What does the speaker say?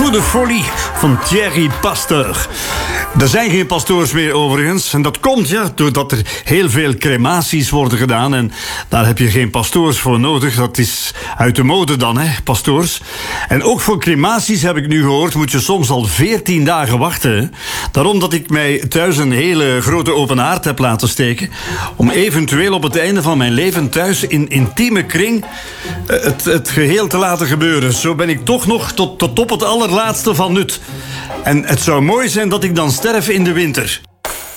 de folie van Thierry Pasteur. Er zijn geen pastoors meer overigens. En dat komt doordat er heel veel crematies worden gedaan. En daar heb je geen pastoors voor nodig. Dat is uit de mode dan, pastoors. En ook voor crematies, heb ik nu gehoord, moet je soms al 14 dagen wachten. Hè? Daarom dat ik mij thuis een hele grote open haard heb laten steken. Om eventueel op het einde van mijn leven thuis in intieme kring het geheel te laten gebeuren. Zo ben ik toch nog tot op het allerlaatste van nut. En het zou mooi zijn dat ik dan sterf in de winter.